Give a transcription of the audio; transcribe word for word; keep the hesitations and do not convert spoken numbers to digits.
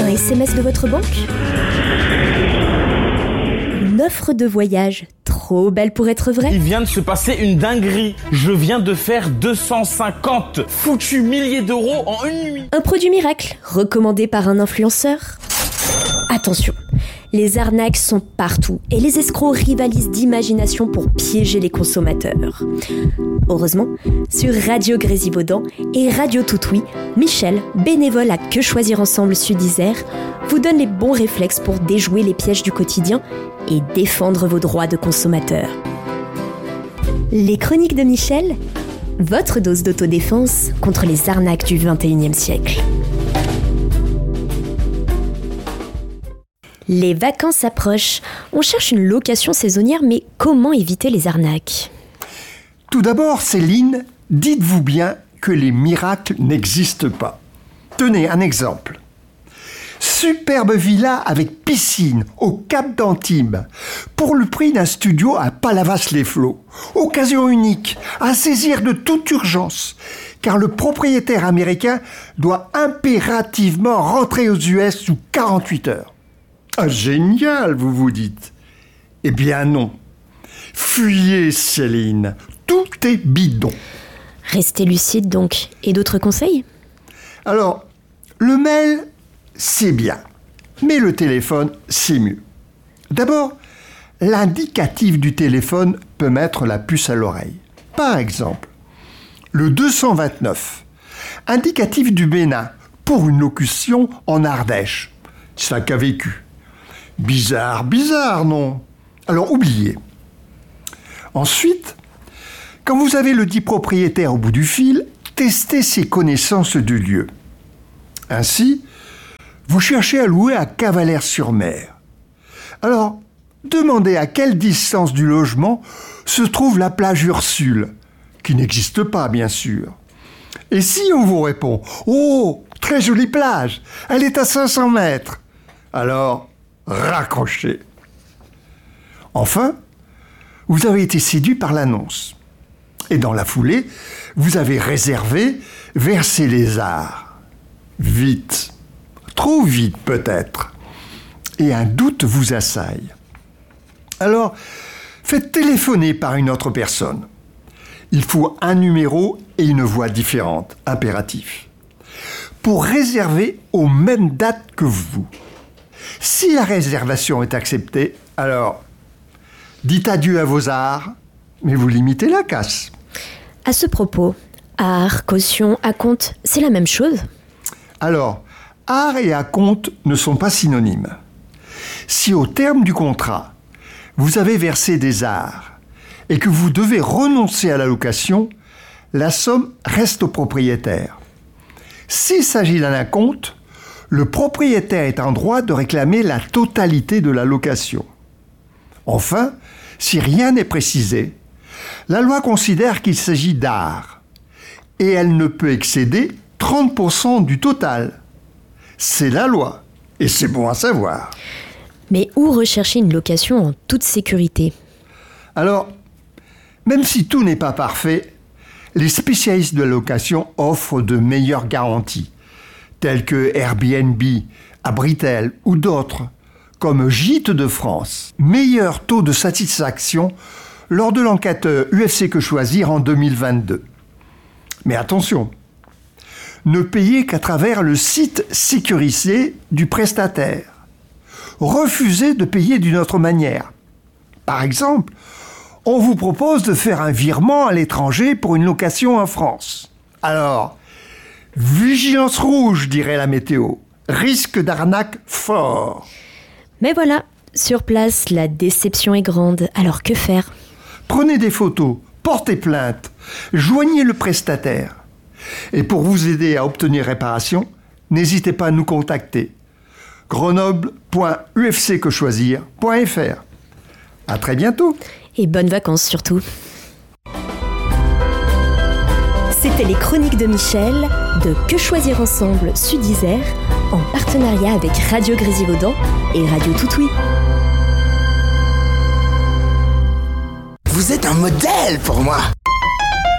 S M S de votre banque ? Une offre de voyage trop belle pour être vraie ? Il vient de se passer une dinguerie. Je viens de faire deux cent cinquante foutus milliers d'euros en une nuit. Un produit miracle, recommandé par un influenceur ? Attention, les arnaques sont partout et les escrocs rivalisent d'imagination pour piéger les consommateurs. Heureusement, sur Radio Grésivaudan et Radio Toutoui, Michel, bénévole à Que Choisir Ensemble Sud-Isère, vous donne les bons réflexes pour déjouer les pièges du quotidien et défendre vos droits de consommateur. Les chroniques de Michel, votre dose d'autodéfense contre les arnaques du vingt et unième siècle. Les vacances approchent. On cherche une location saisonnière, mais comment éviter les arnaques ? Tout d'abord, Céline, dites-vous bien que les miracles n'existent pas. Tenez un exemple. Superbe villa avec piscine au Cap d'Antibes, pour le prix d'un studio à Palavas-les-Flots. Occasion unique, à saisir de toute urgence, car le propriétaire américain doit impérativement rentrer aux U S sous quarante-huit heures. Ah, génial, vous vous dites. Eh bien non. Fuyez, Céline. Tout est bidon. Restez lucide donc. Et d'autres conseils ? Alors, le mail, c'est bien. Mais le téléphone, c'est mieux. D'abord, l'indicatif du téléphone peut mettre la puce à l'oreille. Par exemple, le deux cent vingt-neuf, indicatif du Bénin, pour une locution en Ardèche. Ça qu'a vécu. Bizarre, bizarre, non ? Alors, oubliez. Ensuite, quand vous avez le dit propriétaire au bout du fil, testez ses connaissances du lieu. Ainsi, vous cherchez à louer à Cavalère-sur-Mer. Alors, demandez à quelle distance du logement se trouve la plage Ursule, qui n'existe pas, bien sûr. Et si on vous répond « Oh, très jolie plage, elle est à cinq cents mètres », alors raccrochez. Enfin, vous avez été séduit par l'annonce. Et dans la foulée, vous avez réservé, versé les arts. Vite. Trop vite peut-être. Et un doute vous assaille. Alors, faites téléphoner par une autre personne. Il faut un numéro et une voix différente, impératif, pour réserver aux mêmes dates que vous. Si la réservation est acceptée, alors dites adieu à vos arts, mais vous limitez la casse. À ce propos, art, caution, acompte, c'est la même chose ? Alors, art et acompte ne sont pas synonymes. Si au terme du contrat, vous avez versé des arts et que vous devez renoncer à la location, la somme reste au propriétaire. S'il s'agit d'un acompte, le propriétaire est en droit de réclamer la totalité de la location. Enfin, si rien n'est précisé, la loi considère qu'il s'agit d'art et elle ne peut excéder trente pour cent du total. C'est la loi et c'est bon à savoir. Mais où rechercher une location en toute sécurité ? Alors, même si tout n'est pas parfait, les spécialistes de la location offrent de meilleures garanties, telles que Airbnb, Abritel ou d'autres, comme Gîtes de France. Meilleur taux de satisfaction lors de l'enquête U F C Que Choisir en deux mille vingt-deux. Mais attention, ne payez qu'à travers le site sécurisé du prestataire. Refusez de payer d'une autre manière. Par exemple, on vous propose de faire un virement à l'étranger pour une location en France. Alors, vigilance rouge, dirait la météo. Risque d'arnaque fort. Mais voilà, sur place, la déception est grande. Alors que faire ? Prenez des photos, portez plainte, joignez le prestataire. Et pour vous aider à obtenir réparation, n'hésitez pas à nous contacter. grenoble point u f c que choisir point f r. À très bientôt. Et bonnes vacances surtout. C'était les chroniques de Michel de Que Choisir Ensemble Sud-Isère en partenariat avec Radio Grésivaudan et Radio Toutoui. Vous êtes un modèle pour moi.